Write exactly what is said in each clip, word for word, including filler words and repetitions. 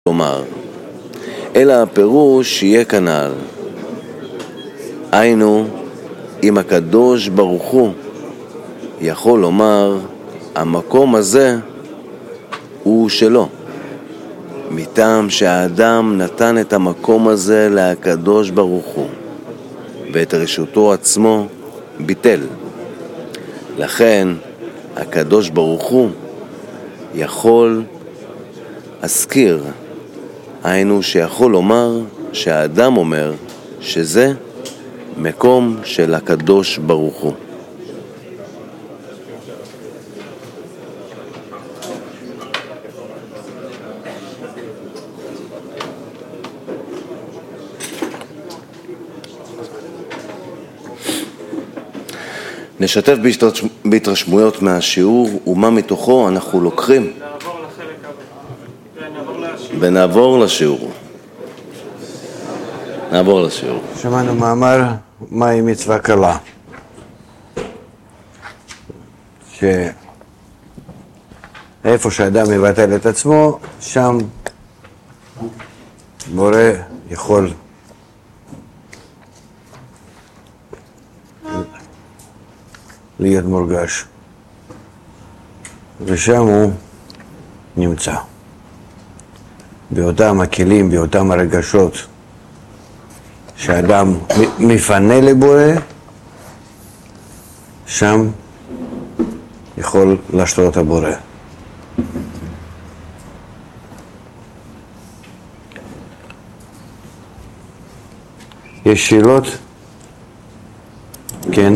לומר, אלא הפירוש יהיה כנ"ל. היינו, אם הקדוש ברוך הוא יכול לומר, המקום הזה הוא שלו, מטעם שהאדם נתן את המקום הזה לקדוש ברוך הוא, ואת רשותו עצמו ביטל. לכן הקדוש ברוך הוא יכול להזכיר, היינו שיכול לומר שהאדם אומר שזה מקום של הקדוש ברוך הוא. נשתף בהתרשמויות מהשיעור ומה מתוכו אנחנו לוקחים. ונעבור לשיעור. נעבור לשיעור. שמענו מאמר מהי מצווה קלה. שאיפה שאדם מבטל את עצמו, שם בורא יכול להיות מורגש. ושם הוא נמצא. באותם הכלים, באותם הרגשות שאדם מפנה לבורא, שם יכול לשלוט הבורא. יש שאלות? כן.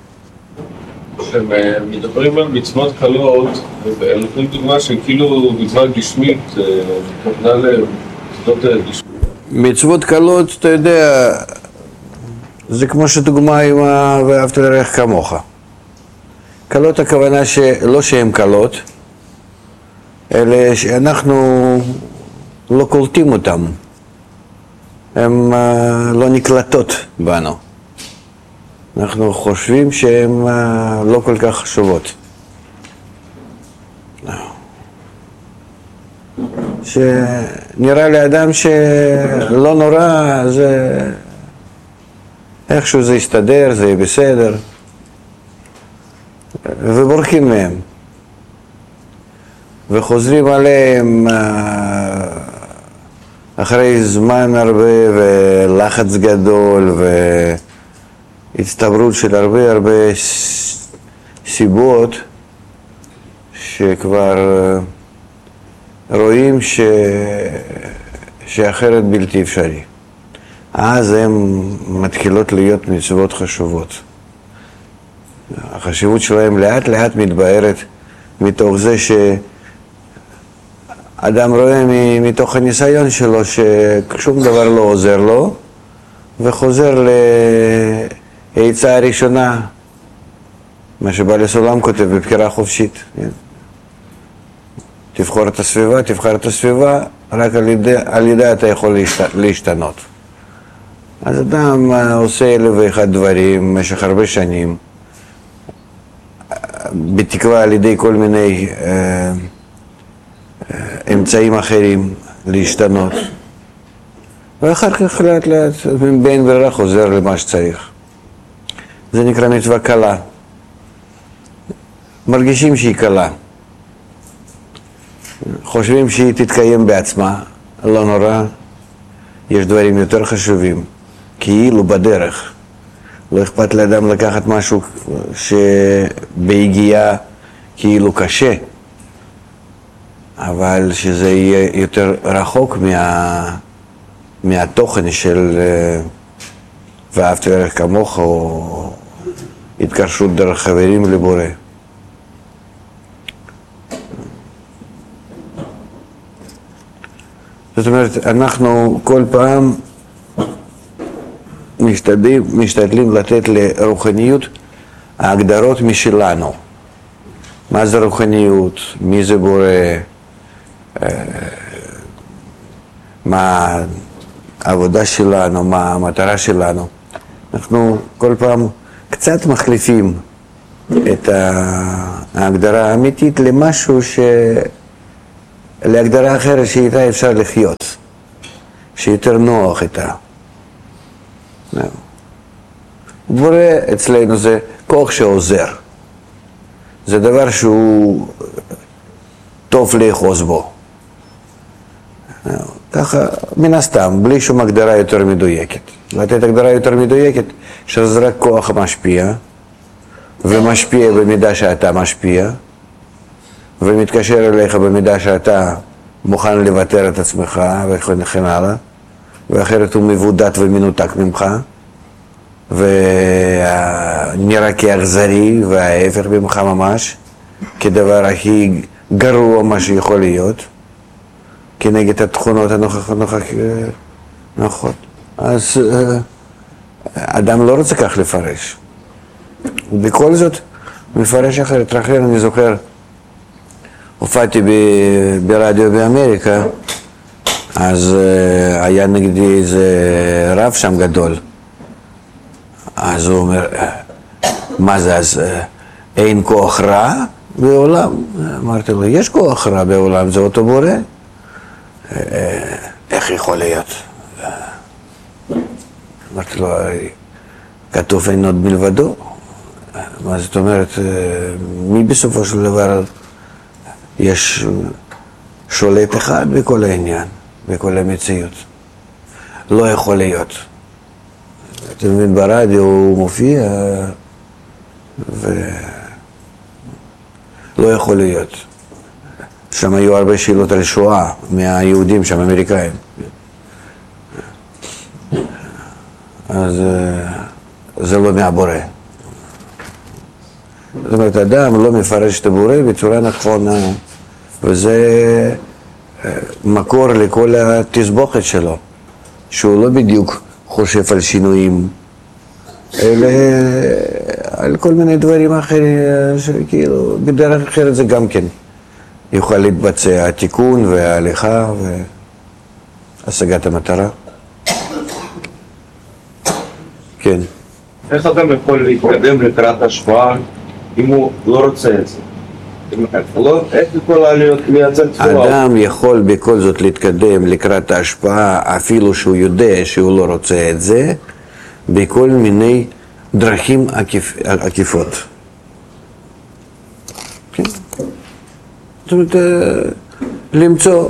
כשמדברים על מצוות קלות, נותנים דוגמה שכאילו מצווה גשמית, כוונה למצוות גשמית. מצוות קלות, אתה יודע, זה כמו שדוגמה עם ואהבת לרעך כמוך. קלות הכוונה שלא שהן קלות, אלא שאנחנו לא קולטים אותן. הן לא נקלטות בנו. אנחנו חושבים שהן לא כל כך חשובות. שנראה לאדם שלא נורא, זה איכשהו זה יסתדר, זה יהיה בסדר, ובורחים מהם וחוזרים עליהם אחרי זמן הרבה ולחץ גדול והצטברות של הרבה הרבה סיבות שכבר רואים ש... שאחרת בלתי אפשרי. אז הן מתחילות להיות מצוות חשובות. החשיבות שלהם לאט לאט מתבהרת מתוך זה שאדם רואה מתוך הניסיון שלו ששום דבר לא עוזר לו, וחוזר לעצה הראשונה, מה שבעל הסולם כותב בבחירה חופשית. תבחור את הסביבה, תבחר את הסביבה, רק על ידי, על ידי אתה יכול להשת, להשתנות. אז אדם עושה אלף ואחד דברים במשך הרבה שנים, בתקווה על ידי כל מיני אה, אה, אמצעים אחרים להשתנות. ואחר כך לאט לאט, בין ברירה חוזר למה שצריך. זה נקרא מצווה קלה. מרגישים שהיא קלה. חושבים שהיא תתקיים בעצמה, לא נורא, יש דברים יותר חשובים, כאילו בדרך. לא אכפת לאדם לקחת משהו שבהגיעה כאילו קשה, אבל שזה יהיה יותר רחוק מה, מהתוכן של ואהבת לרעך כמוך, או התקשרות דרך חברים לבורא. זאת אומרת, אנחנו כל פעם משתדלים, משתדלים לתת לרוחניות ההגדרות משלנו. מה זה רוחניות? מי זה בורא? מה העבודה שלנו? מה המטרה שלנו? אנחנו כל פעם קצת מחליפים את ההגדרה האמיתית למשהו ש... להגדרה אחרת שאיתה אפשר לחיות, שיותר נוח איתה. בורא אצלנו זה כוח שעוזר. זה דבר שהוא טוב לאחוז בו. ככה, מן הסתם, בלי שום הגדרה יותר מדויקת. לתת הגדרה יותר מדויקת, שזה רק כוח משפיע, ומשפיע במידה שאתה משפיע, ומתקשר אליך במידה שאתה מוכן לוותר את עצמך, וכן הלאה, ואחרת הוא מבודד ומנותק ממך, ונראה כאכזרי, וההפך ממך ממש, כדבר הכי גרוע מה שיכול להיות, כנגד התכונות הנוכחות. אז אדם לא רוצה כך לפרש. בכל זאת, מפרש אחרת. אחר אני זוכר, הופעתי ברדיו באמריקה, אז היה נגדי איזה רב שם גדול. אז הוא אומר, מה זה, אז אין כוח רע בעולם? אמרתי לו, יש כוח רע בעולם, זה אותו בורא. איך יכול להיות? אמרתי לו, כתוב אין עוד מלבדו. מה זאת אומרת, מי בסופו של דבר יש שולט אחד בכל העניין, בכל המציאות? לא יכול להיות. אתה מבין, ברדיו הוא מופיע ולא יכול להיות. שם היו הרבה שאלות על שואה מהיהודים שם, אמריקאים. אז זה לא מהבורא. זאת אומרת, אדם לא מפרש את הבורא בצורה נכונה, וזה מקור לכל התסבוכת שלו, שהוא לא בדיוק חושב על שינויים, אלא על כל מיני דברים אחרים, שכאילו בדרך אחרת זה גם כן יוכל להתבצע התיקון וההליכה והשגת המטרה. כן. איך אדם יכול להתקדם לקראת השפעה אם הוא לא רוצה את זה? איך יכול לייצר תפילה? אדם יכול בכל זאת להתקדם לקראת ההשפעה אפילו שהוא יודע שהוא לא רוצה את זה, בכל מיני דרכים עקיפ, עקיפות. כן? זאת אומרת, למצוא,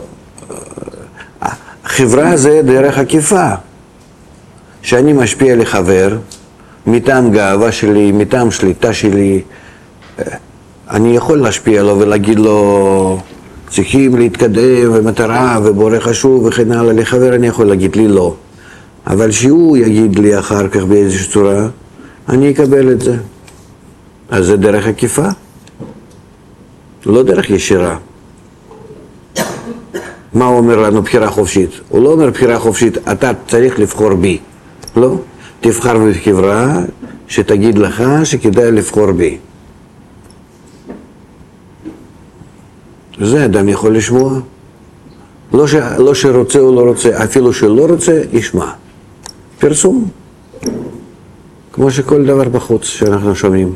חברה זה דרך עקיפה. שאני משפיע לחבר, מטעם גאווה שלי, מטעם שליטה שלי, אני יכול להשפיע לו ולהגיד לו, צריכים להתקדם ומטרה ובורא חשוב וכן הלאה. לחבר אני יכול להגיד לי לא. אבל שהוא יגיד לי אחר כך באיזושהי צורה, אני אקבל את זה. אז זה דרך עקיפה, לא דרך ישירה. מה הוא אומר לנו בחירה חופשית? הוא לא אומר בחירה חופשית, אתה צריך לבחור בי. לא, תבחר בחברה שתגיד לך שכדאי לבחור בי. זה אדם יכול לשמוע. לא, ש... לא שרוצה או לא רוצה, אפילו שלא רוצה, ישמע. פרסום. כמו שכל דבר בחוץ שאנחנו שומעים.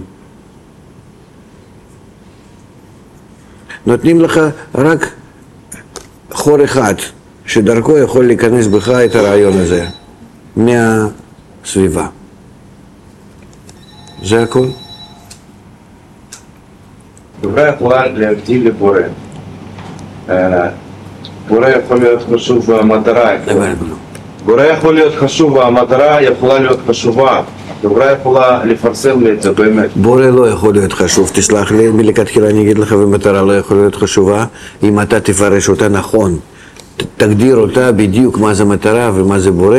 נותנים לך רק חור אחד, שדרכו יכול להיכנס בך את הרעיון הזה, מהסביבה. זה הכל. חברה יכולה להבדיל לבורא. בורא יכול להיות חשוב במטרה. בורא יכול להיות חשוב, והמטרה יכולה להיות חשובה. חברה יכולה לפרסם לי את זה באמת. בורא לא יכול להיות חשוב, תסלח לי, מלכתחילה אני אגיד לך, ומטרה לא יכול להיות חשובה, אם אתה תפרש אותה נכון. תגדיר אותה בדיוק מה זה מטרה ומה זה בורא,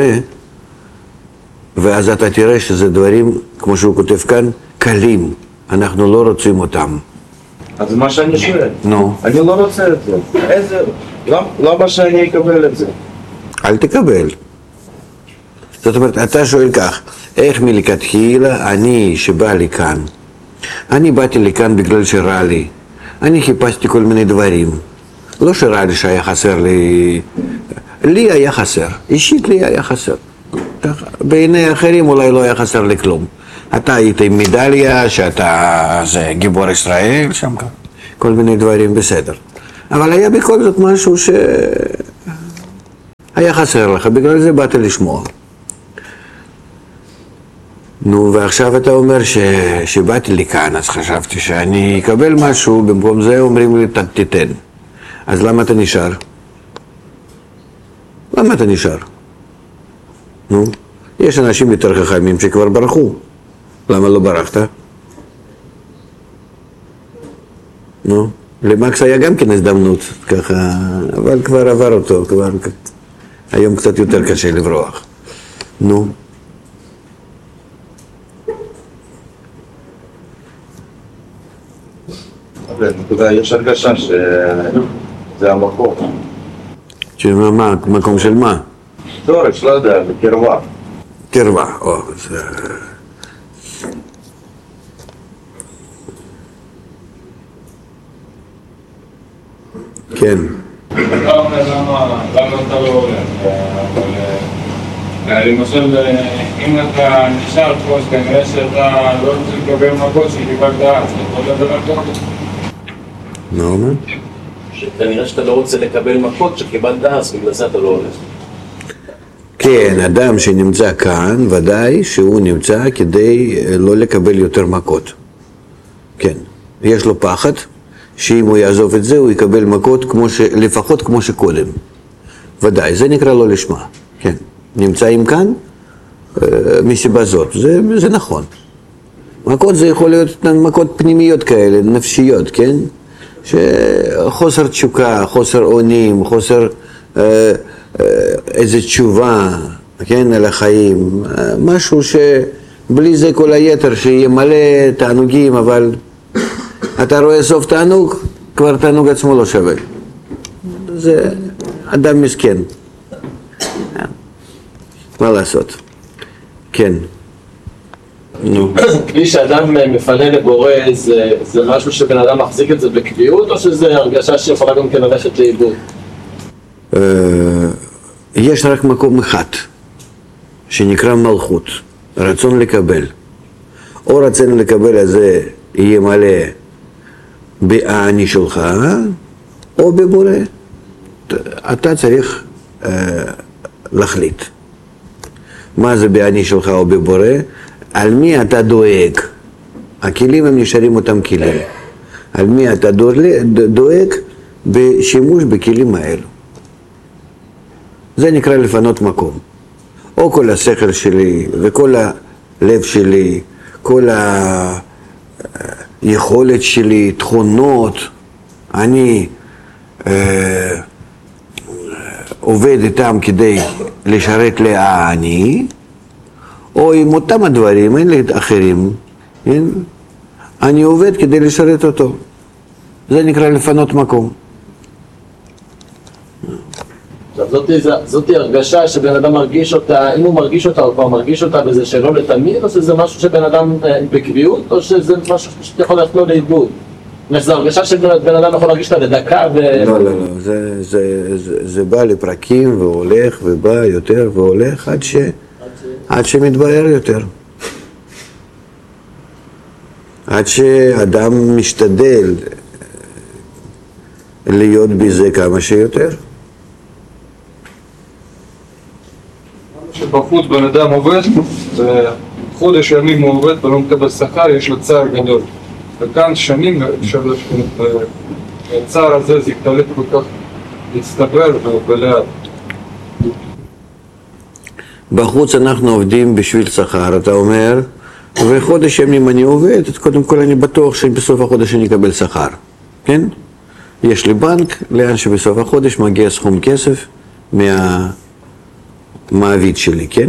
ואז אתה תראה שזה דברים, כמו שהוא כותב כאן, קלים. אנחנו לא רוצים אותם. אז מה שאני שואל, נו. אני לא רוצה את זה. איזה, למה שאני אקבל את זה? אל תקבל. זאת אומרת, אתה שואל כך, איך מלכתחילה אני שבא לי כאן? אני באתי לכאן בגלל שרע לי. אני חיפשתי כל מיני דברים. לא שרע לי שהיה חסר לי, לי היה חסר, אישית לי היה חסר. בעיני אחרים אולי לא היה חסר לי כלום. אתה היית עם מדליה, שאתה זה גיבור ישראל, שם כל מיני דברים בסדר. אבל היה בכל זאת משהו שהיה חסר לך, בגלל זה באת לשמוע. נו, ועכשיו אתה אומר ש... שבאתי לכאן, אז חשבתי שאני אקבל משהו, במקום זה אומרים לי, תתן. אז למה אתה נשאר? למה אתה נשאר? נו, יש אנשים יותר חכמים שכבר ברחו. למה לא ברחת? נו, למקס היה גם כן הזדמנות, ככה, אבל כבר עבר אותו, כבר היום קצת יותר קשה לברוח. נו. יש הרגשה שזה המקום. שמה, מה? מקום של מה? שורש, לא יודע, בקרבה. קרבה, או, זה... כן. אתה אומר למה אתה לא הולך, אבל למשל, אם אתה נשאר פה, כנראה שאתה לא רוצה לקבל מקום שקיבלת אז, אתה יכול לדבר ככה? מה אומר? שכנראה שאתה לא רוצה לקבל מכות שקיבלת אז, בגלל זה אתה לא הולך. כן, אדם שנמצא כאן, ודאי שהוא נמצא כדי לא לקבל יותר מכות. כן, יש לו פחד שאם הוא יעזוב את זה, הוא יקבל מכות כמו ש... לפחות כמו שקודם. ודאי, זה נקרא לא לשמה. כן, נמצאים כאן מסיבה זאת, זה, זה נכון. מכות זה יכול להיות מכות פנימיות כאלה, נפשיות, כן? שחוסר תשוקה, חוסר אונים, חוסר אה, אה, איזו תשובה, כן, על החיים, משהו שבלי זה כל היתר שיהיה מלא תענוגים, אבל אתה רואה סוף תענוג, כבר תענוג עצמו לא שווה. זה אדם מסכן. מה לעשות? כן. נו. כפי שאדם מפנה לבורא, זה, זה משהו שבן אדם מחזיק את זה בקביעות, או שזה הרגשה שיכולה גם כן ללכת לאיבוד? יש רק מקום אחד, שנקרא מלכות, רצון לקבל. או רצון לקבל הזה יהיה מלא באני שלך, או בבורא. אתה צריך להחליט. מה זה באני שלך או בבורא? על מי אתה דואג? הכלים הם נשארים אותם כלים. על מי אתה דואג בשימוש בכלים האלו. זה נקרא לפנות מקום. או כל השכל שלי וכל הלב שלי, כל היכולת שלי, תכונות, אני אה, עובד איתם כדי לשרת לאני, או עם אותם הדברים, אין לי אחרים, כן? אני עובד כדי לשרת אותו. זה נקרא לפנות מקום. זאת, זאת הרגשה שבן אדם מרגיש אותה, אם הוא מרגיש אותה, הוא כבר מרגיש אותה בזה שלא לתמיד, או שזה משהו שבן אדם בקביעות, או שזה משהו שיכול ללכת לו לאיבוד? זו הרגשה שבן אדם יכול להרגיש אותה לדקה ו... לא, לא, לא, זה, זה, זה, זה בא לפרקים והולך ובא יותר והולך עד ש... עד שמתבהר יותר. עד שאדם משתדל להיות בזה כמה שיותר. שבחוץ בן אדם עובד, וחודש ימים הוא עובד ולא מקבל שכר, יש לו צער גדול. וכאן שנים אפשר לשכון, והצער הזה זה יתעלק כל כך להצטבר ולאט. בחוץ אנחנו עובדים בשביל שכר, אתה אומר, וחודש ימים אני עובד, אז קודם כל אני בטוח שבסוף החודש אני אקבל שכר, כן? יש לי בנק, לאן שבסוף החודש מגיע סכום כסף מהמעביד שלי, כן?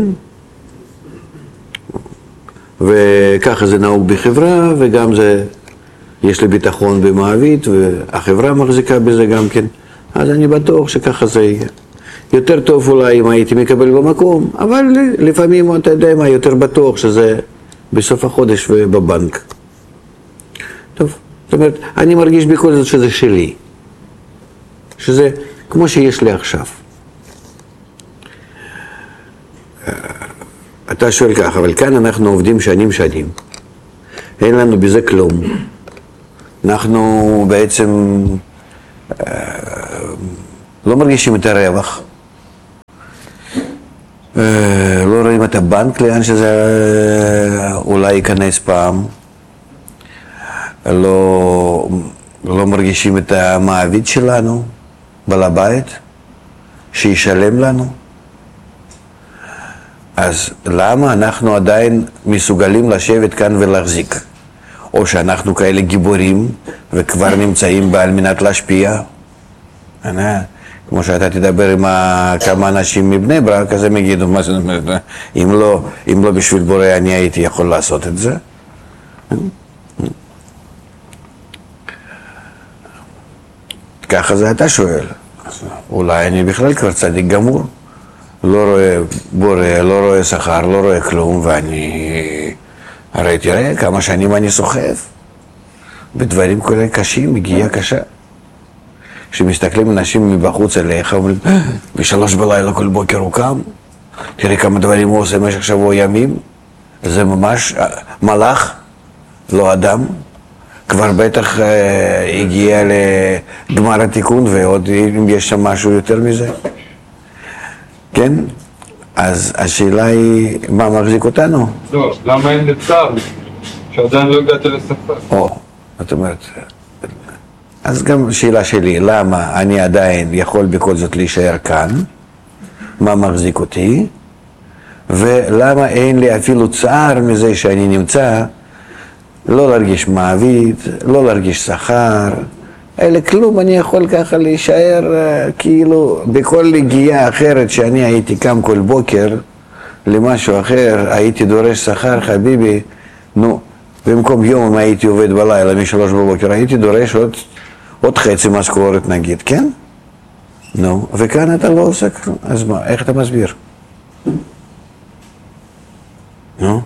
וככה זה נהוג בחברה, וגם זה, יש לי ביטחון במעביד, והחברה מחזיקה בזה גם כן, אז אני בטוח שככה זה יהיה. יותר טוב אולי אם הייתי מקבל במקום, אבל לפעמים אתה יודע מה, יותר בטוח שזה בסוף החודש ובבנק. טוב, זאת אומרת, אני מרגיש בכל זאת שזה שלי. שזה כמו שיש לי עכשיו. אתה שואל כך, אבל כאן אנחנו עובדים שנים שנים. אין לנו בזה כלום. אנחנו בעצם לא מרגישים את הרווח, לא רואים את הבנק לאן שזה אולי ייכנס פעם, לא, לא מרגישים את המעביד שלנו, בעל הבית, שישלם לנו. אז למה אנחנו עדיין מסוגלים לשבת כאן ולהחזיק? או שאנחנו כאלה גיבורים וכבר נמצאים על מנת להשפיע? כמו שאתה תדבר עם כמה אנשים מבני ברק, אז הם יגידו, מה זאת אומרת, אם לא, אם לא בשביל בורא אני הייתי יכול לעשות את זה. ככה זה אתה שואל. אולי אני בכלל כבר צדיק גמור. לא רואה בורא, לא רואה שכר, לא רואה כלום, ואני... הרי תראה כמה שנים אני סוחב. בדברים כאלה קשים, מגיעה קשה. כשמסתכלים אנשים מבחוץ אליך, אומרים, בשלוש בלילה כל בוקר הוא קם, תראה כמה דברים הוא עושה במשך שבוע ימים, זה ממש מלאך, לא אדם, כבר בטח אה, הגיע לגמר התיקון, ועוד אם יש שם משהו יותר מזה. כן? אז השאלה היא, מה מחזיק אותנו? לא, למה אין לצער? שעדיין לא הגעת לשפה. או, זאת אומרת, אז גם שאלה שלי, למה אני עדיין יכול בכל זאת להישאר כאן? מה מחזיק אותי? ולמה אין לי אפילו צער מזה שאני נמצא, לא להרגיש מעביד, לא להרגיש שכר, אלא כלום, אני יכול ככה להישאר כאילו בכל הגיעה אחרת שאני הייתי קם כל בוקר למשהו אחר, הייתי דורש שכר, חביבי, נו, במקום יום אם הייתי עובד בלילה משלוש בבוקר, הייתי דורש עוד, עוד חצי משכורת נגיד, כן? נו, וכאן אתה לא עושה כלום, אז מה, איך אתה מסביר? נו?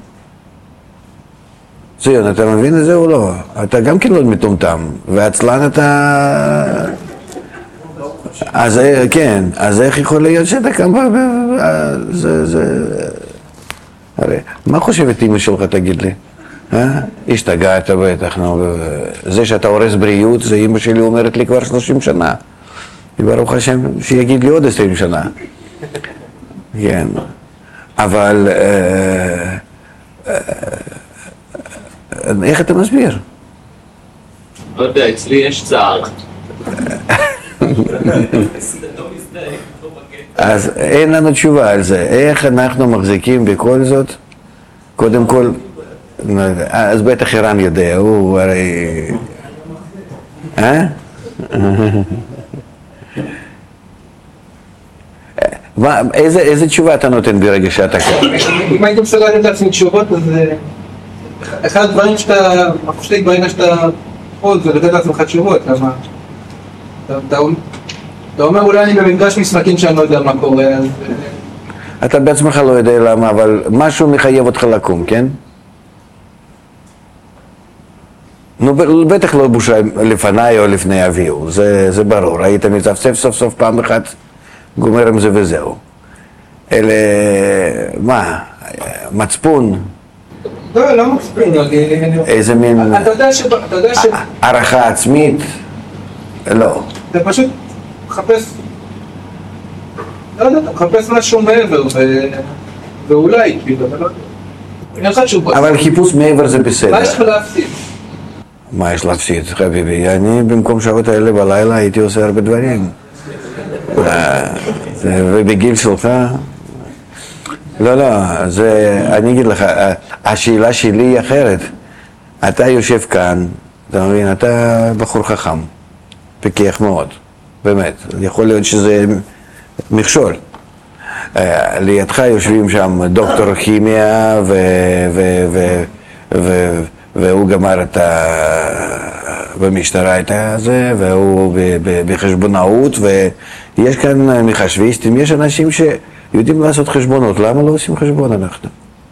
ציון, אתה מבין את זה או לא? אתה גם כן לא מטומטם, ועצלן אתה... אז כן, אז איך יכול להיות שאתה קם... זה... זה... הרי, מה חושבת אמא שלך, תגיד לי? אה? השתגעת בטח, נו, זה שאתה הורס בריאות, זה אמא שלי אומרת לי כבר שלושים שנה. ברוך השם, שיגיד לי עוד עשרים שנה. כן, אבל... איך אתה מסביר? לא יודע, אצלי יש צער. אז אין לנו תשובה על זה. איך אנחנו מחזיקים בכל זאת? קודם כל, אז בטח אירן יודע, הוא הרי... אה? איזה תשובה אתה נותן ברגע שאתה כאן? אם הייתי מסוגל לתת לעצמי תשובות, אז... אחד הדברים שאתה מפשטיק ברגע שאתה יכול זה לתת לעצמך תשובות, למה? אתה אומר אולי אני במפגש מסמכים שאני לא יודע מה קורה, אז... אתה בעצמך לא יודע למה, אבל משהו מחייב אותך לקום, כן? נו, בטח לא בושה לפניי או לפני אביהו, זה, זה ברור. היית מצפצף סוף סוף פעם אחת, גומר עם זה וזהו. אלה, מה, מצפון? לא, לא מצפון, איזה מין... אתה יודע ש... אתה יודע ש... הערכה עצמית? לא. אתה פשוט מחפש... לא יודע, אתה מחפש משהו מעבר, ואולי, כאילו, אבל לא יודע. אין לך תשובה. אבל חיפוש מעבר זה בסדר. מה יש לך להפסיד? מה יש להפסיד, חביבי? אני במקום שעות האלה בלילה הייתי עושה הרבה דברים. ובגיל שלך... לא, לא, זה... אני אגיד לך, השאלה שלי היא אחרת. אתה יושב כאן, אתה מבין, אתה בחור חכם, פיקח מאוד, באמת. יכול להיות שזה מכשול. לידך יושבים שם דוקטור כימיה, ו... ו... ו... ו... והוא גמר את ה... במשטרה את זה, והוא בחשבונאות, ויש כאן מחשביסטים, יש אנשים שיודעים לעשות חשבונות, למה לא עושים חשבון אנחנו?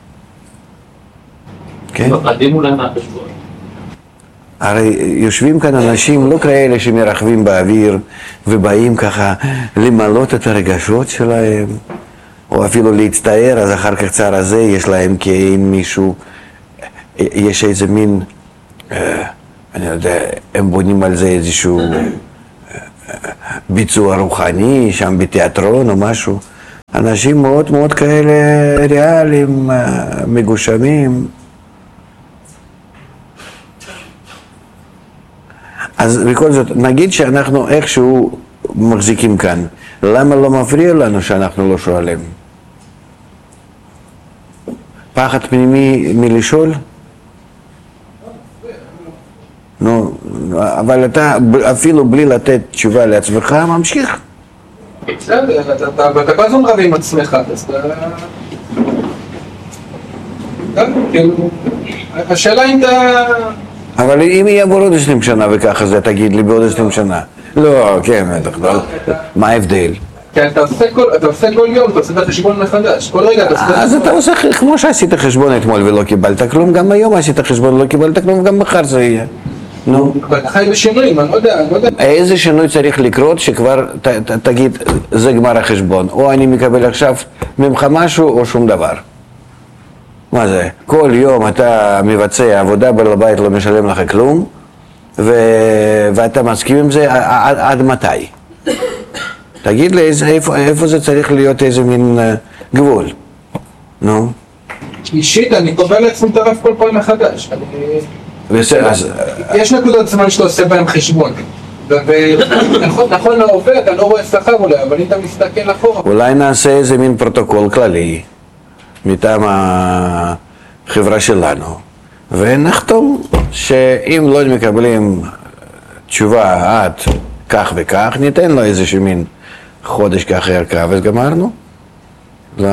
כן? מפחדים אולי מהחשבון. הרי יושבים כאן אנשים לא כאלה שמרחבים באוויר, ובאים ככה למלות את הרגשות שלהם, או אפילו להצטער, אז אחר כך צער הזה יש להם כאין מישהו, יש איזה מין, אה, אני לא יודע, הם בונים על זה איזשהו אה, ביצוע רוחני, שם בתיאטרון או משהו. אנשים מאוד מאוד כאלה ריאליים, מגושמים. אז בכל זאת, נגיד שאנחנו איכשהו מחזיקים כאן. למה לא מפריע לנו שאנחנו לא שואלים? פחד פנימי מלשאול? נו, אבל אתה אפילו בלי לתת תשובה לעצמך ממשיך. בסדר, אתה כל הזמן רב עם עצמך, אז אתה... השאלה אם אתה... אבל אם יהיה בעוד עשרים שנה וככה זה תגיד לי בעוד עשרים שנה. לא, כן, מה ההבדל? כן, אתה עושה כל יום, אתה עושה את החשבון מחדש, כל רגע אתה עושה את החשבון. אז אתה עושה כמו שעשית חשבון אתמול ולא קיבלת כלום, גם היום עשית חשבון ולא קיבלת כלום, גם מחר זה יהיה. נו. אבל אתה חי בשינויים, אני לא יודע, אני לא יודע. איזה שינוי צריך לקרות שכבר תגיד, זה גמר החשבון, או אני מקבל עכשיו ממך משהו או שום דבר. מה זה? כל יום אתה מבצע עבודה בעל הבית לא משלם לך כלום, ואתה מסכים עם זה עד מתי? תגיד לי איפה זה צריך להיות איזה מין גבול. נו. אישית, אני קובע לעצמי את הרף כל פעם מחדש. יש נקודות זמן שאתה עושה בהם חשבון. נכון לעובד, אתה לא רואה שכר אולי, אבל אם אתה מסתכל אחורה. אולי נעשה איזה מין פרוטוקול כללי מטעם החברה שלנו, ונחתום שאם לא מקבלים תשובה עד כך וכך, ניתן לו איזשהו מין חודש כך ערכה, וגמרנו. לא?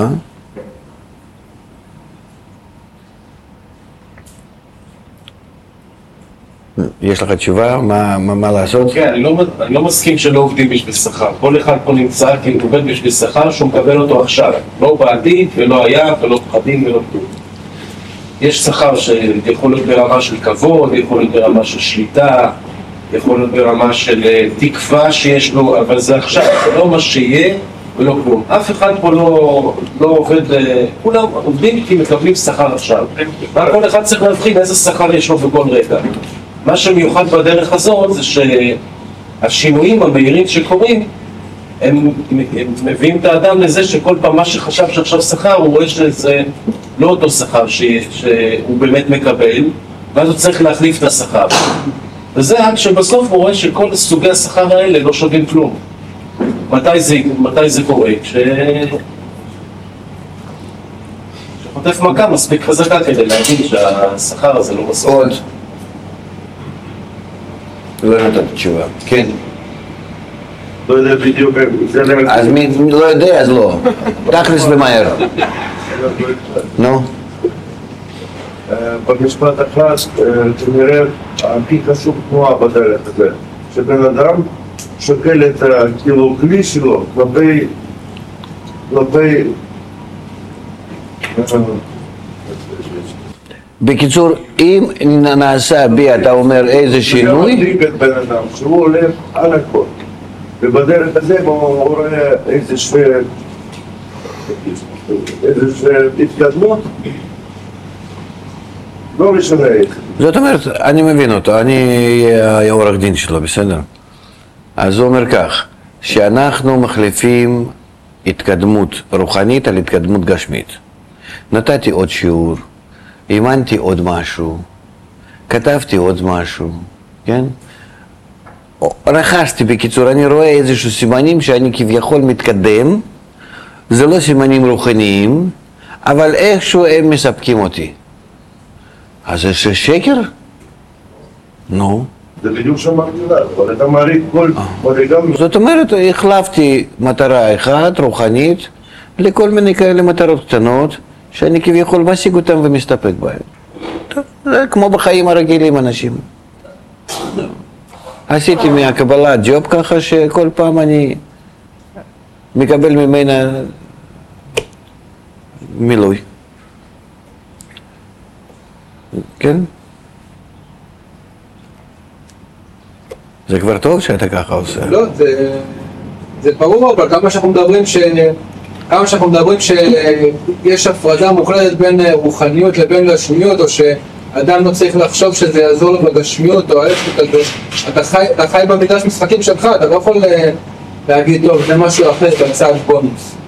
יש לך תשובה? מה, מה, מה לעשות? כן, אני לא, אני לא מסכים שלא עובדים בשביל שכר. כל אחד פה נמצא כי הוא עובד בשביל שכר שהוא מקבל אותו עכשיו. לא בעתיד ולא היה ולא פחדים ולא כלום. יש שכר שיכול להיות ברמה של כבוד, יכול להיות ברמה של שליטה, יכול להיות ברמה של תקווה שיש לו, אבל זה עכשיו, זה לא מה שיהיה ולא כלום. אף אחד פה לא, לא עובד, כולם עובדים כי מקבלים שכר עכשיו. כל אחד צריך להבחין איזה שכר יש לו בכל רגע. מה שמיוחד בדרך הזאת זה שהשינויים המהירים שקורים הם, הם מביאים את האדם לזה שכל פעם מה שחשב שעכשיו שכר הוא רואה שזה לא אותו שכר ש, שהוא באמת מקבל, ואז הוא צריך להחליף את השכר. וזה עד שבסוף הוא רואה שכל סוגי השכר האלה לא שווים כלום. מתי זה, מתי זה קורה? כש... שחוטף מכה מספיק חזקה כדי להבין שהשכר הזה לא מספיק. עוד. לא נתת תשובה. כן. לא יודע בדיוק, זה נראה... אז מי לא יודע אז לא. תכלס ומהר. נו. במשפט אחד, כנראה הכי חשוב תנועה בדרך הזה. שבן אדם שוקל את כאילו כלי שלו כלפי... כלפי... בקיצור, אם נעשה בי, אתה אומר איזה שינוי? זה מדליק את בן אדם, שהוא הולך על הכל. ובדרך הזה הוא רואה איזושהי התקדמות, לא משנה איך. זאת אומרת, אני מבין אותו, אני אהיה העורך דין שלו, בסדר? אז הוא אומר כך, שאנחנו מחליפים התקדמות רוחנית על התקדמות גשמית. נתתי עוד שיעור, אימנתי עוד משהו, כתבתי עוד משהו, כן? רכשתי בקיצור, אני רואה איזשהו סימנים שאני כביכול מתקדם, זה לא סימנים רוחניים, אבל איכשהו הם מספקים אותי. אז זה שקר? נו. זה בדיוק שאמרתי לה, אבל אתה מעריך כל מדרגה... זאת אומרת, החלפתי מטרה אחת, רוחנית, לכל מיני כאלה מטרות קטנות, שאני כביכול משיג אותם ומסתפק בהם. טוב, זה כמו בחיים הרגילים אנשים. עשיתי מהקבלה ג'וב ככה שכל פעם אני מקבל ממנה מילוי. כן? זה כבר טוב שאתה ככה עושה. לא, זה, זה ברור, אבל כמה שאנחנו מדברים ש... כמה שאנחנו מדברים שיש הפרדה מוחלטת בין רוחניות לבין גשמיות, או שאדם לא צריך לחשוב שזה יעזור לו בגשמיות או ההפך, אתה חי, אתה חי במגרש משחקים שלך, אתה לא יכול להגיד, טוב, זה משהו אחר, בצד בונוס.